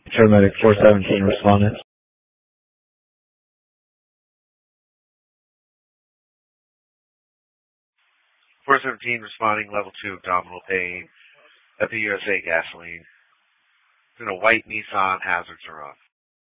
Paramedic 417 responding. 417 responding, level 2 abdominal pain at the USA Gasoline. It's in a white Nissan, hazards are on.